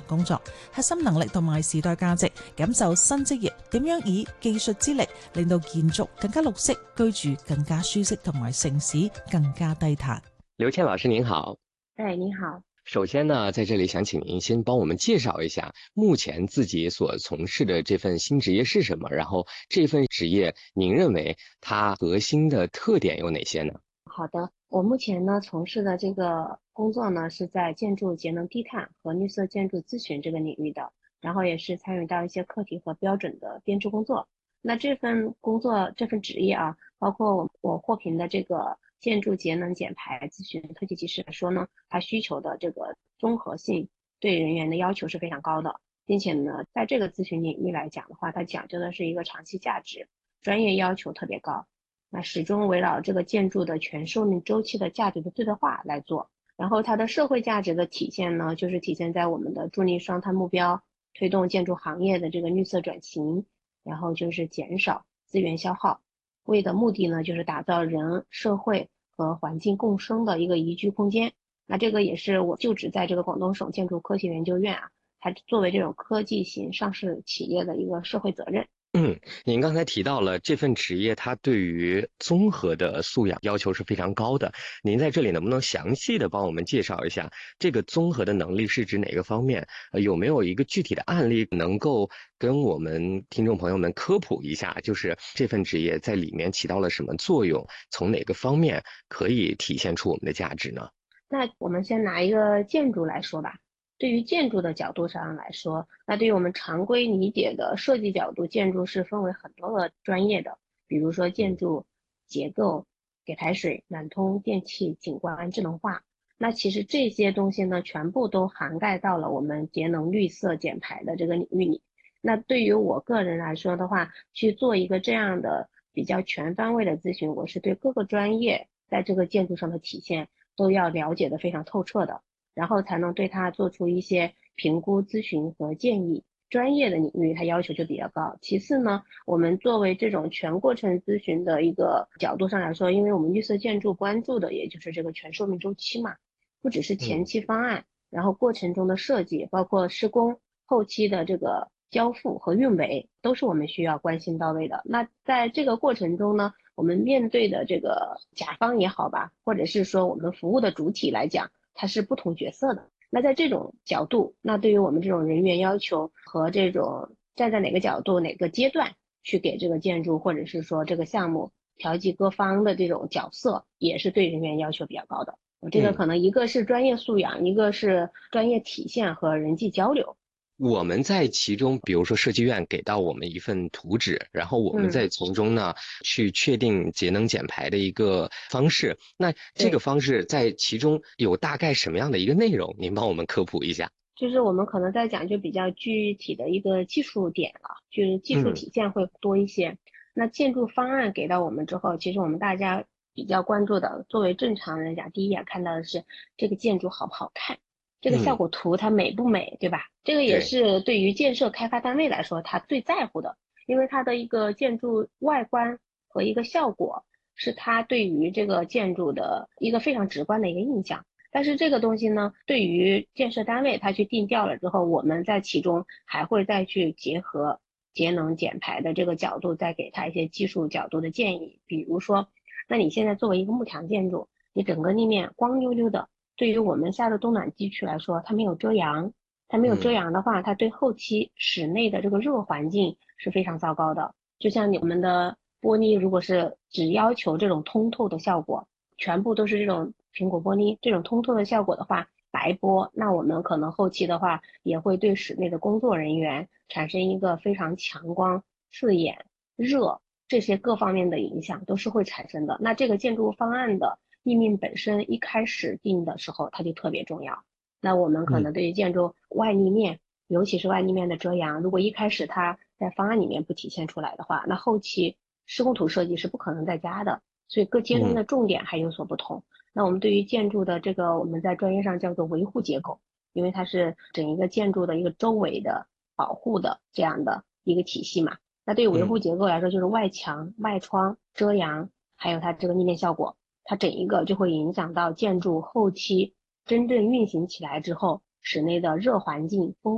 工作，核心能力同埋時代價值，感受新職業點樣以技術之力令到建築更加綠色，居住更加舒適，同埋城市更加低碳。 劉倩老師您好。 哎，你好。 首先呢，在这里想请您先帮我们介绍一下目前自己所从事的这份新职业是什么，然后这份职业您认为它核心的特点有哪些呢？ 好的，我目前呢从事的这个工作呢是在建筑节能低碳和绿色建筑咨询这个领域的，然后也是参与到一些课题和标准的编制工作。那这份工作这份职业啊，包括我获评的这个建筑节能减排咨询特级技师来说呢，它需求的这个综合性对人员的要求是非常高的，并且呢在这个咨询领域来讲的话，它讲究的是一个长期价值，专业要求特别高。那始终围绕这个建筑的全寿命周期的价值的最大化来做，然后它的社会价值的体现呢，就是体现在我们的助力双碳目标，推动建筑行业的这个绿色转型，然后就是减少资源消耗，为的目的呢，就是打造人、社会和环境共生的一个宜居空间。那这个也是我就职在这个广东省建筑科学研究院啊，它作为这种科技型上市企业的一个社会责任。 您刚才提到了这份职业，它对于综合的素养要求是非常高的。您在这里能不能详细的帮我们介绍一下，这个综合的能力是指哪个方面？有没有一个具体的案例能够跟我们听众朋友们科普一下，就是这份职业在里面起到了什么作用，从哪个方面可以体现出我们的价值呢？ 那我们先拿一个建筑来说吧。对于建筑的角度上来说，那对于我们常规理解的设计角度，建筑是分为很多个专业的，比如说建筑结构、给排水、暖通、电气、景观、智能化。那其实这些东西呢，全部都涵盖到了我们节能绿色减排的这个领域里。那对于我个人来说的话，去做一个这样的比较全方位的咨询，我是对各个专业在这个建筑上的体现都要了解的非常透彻的，然后才能对它做出一些评估、咨询和建议。专业的领域它要求就比较高。其次呢，我们作为这种全过程咨询的一个角度上来说，因为我们绿色建筑关注的也就是这个全寿命周期嘛，不只是前期方案，然后过程中的设计，包括施工、后期的这个交付和运维，都是我们需要关心到位的。那在这个过程中呢，我们面对的这个甲方也好吧，或者是说我们服务的主体来讲，它是不同角色的。那在这种角度，那对于我们这种人员要求和这种站在哪个角度、哪个阶段去给这个建筑或者是说这个项目调剂各方的这种角色，也是对人员要求比较高的。我这个可能一个是专业素养，一个是专业体现和人际交流。 我们在其中，比如说设计院给到我们一份图纸，然后我们再从中呢去确定节能减排的一个方式。那这个方式在其中有大概什么样的一个内容？您帮我们科普一下。 就是我们可能在讲就比较具体的一个技术点了，就是技术体现会多一些。那建筑方案给到我们之后，其实我们大家比较关注的，作为正常人讲，第一眼看到的是这个建筑好不好看，这个效果图它美不美，对吧？这个也是对于建设开发单位来说，他最在乎的，因为它的一个建筑外观和一个效果，是它对于这个建筑的一个非常直观的一个印象。但是这个东西呢，对于建设单位他去定调了之后，我们在其中还会再去结合节能减排的这个角度，再给他一些技术角度的建议。比如说，那你现在作为一个木墙建筑，你整个立面光溜溜的，对于我们下的冬暖地区来说，它没有遮阳，它没有遮阳的话，它对后期室内的这个热环境是非常糟糕的。就像我们的玻璃，如果是只要求这种通透的效果，全部都是这种苹果玻璃这种通透的效果的话，白玻，那我们可能后期的话也会对室内的工作人员产生一个非常强光、刺眼、热这些各方面的影响都是会产生的。那这个建筑方案的立面本身一开始定的时候，它就特别重要。那我们可能对于建筑外立面，尤其是外立面的遮阳，如果一开始它在方案里面不体现出来的话，那后期施工图设计是不可能再加的。所以各阶段的重点还有所不同。那我们对于建筑的这个，我们在专业上叫做维护结构，因为它是整一个建筑的一个周围的保护的这样的一个体系嘛。那对于维护结构来说，就是外墙、外窗、遮阳，还有它这个立面效果，它整一个就会影响到建筑后期真正运行起来之后，室内的热环境、风